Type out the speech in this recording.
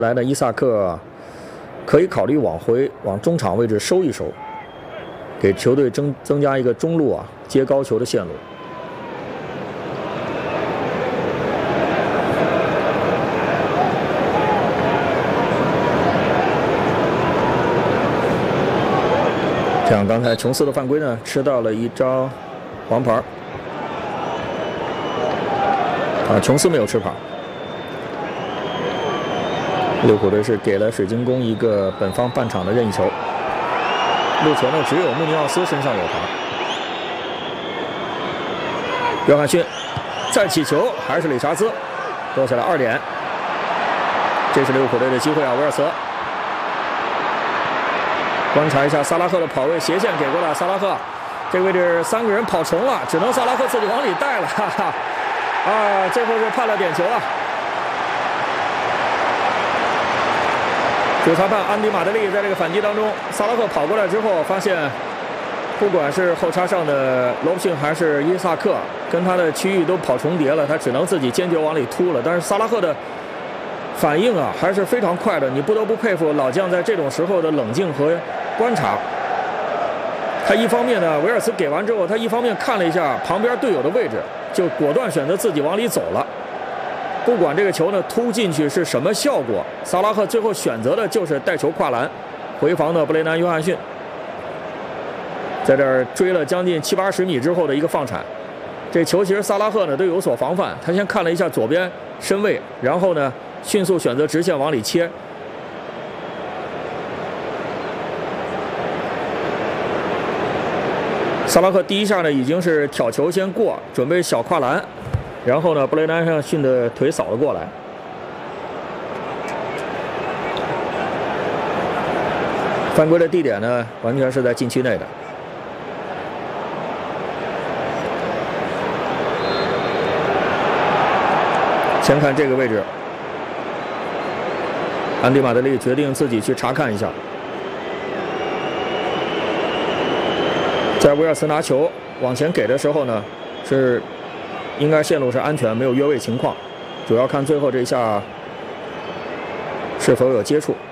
来的伊萨克可以考虑往中场位置收一收，给球队增加一个中路接高球的线路。这样，刚才琼斯的犯规呢，吃到了一张黄牌。琼斯没有吃牌。利物浦队是给了水晶宫一个本方半场的任意球。路球呢，只有穆尼奥斯身上有牌。约翰逊再起球，还是理查兹，落下了2点。这是利物浦队的机会维尔茨。观察一下萨拉赫的跑位，斜线给过来，萨拉赫这个位置3个人跑重了，只能萨拉赫自己往里带了，哈哈。最后是判了点球啊。主裁判安迪马德利在这个反击当中，萨拉赫跑过来之后，发现不管是后插上的罗伯逊还是伊萨克，跟他的区域都跑重叠了，他只能自己坚决往里突了。但是萨拉赫的反应还是非常快的，你不得不佩服老将在这种时候的冷静和观察。他一方面呢，维尔茨给完之后，他一方面看了一下旁边队友的位置，就果断选择自己往里走了。不管这个球呢突进去是什么效果，萨拉赫最后选择的就是带球跨栏，回防的布雷南·约翰逊，在这儿追了将近70-80米之后的一个放铲。这球其实萨拉赫呢都有所防范，他先看了一下左边身位，然后呢迅速选择直线往里切。萨拉赫第一下呢已经是挑球先过，准备小跨栏。然后呢，布雷南·约翰逊的腿扫了过来。犯规的地点呢，完全是在禁区内的。先看这个位置，安迪·马德利决定自己去查看一下。在威尔茨拿球往前给的时候呢，应该线路是安全，没有越位情况，主要看最后这一下是否有接触。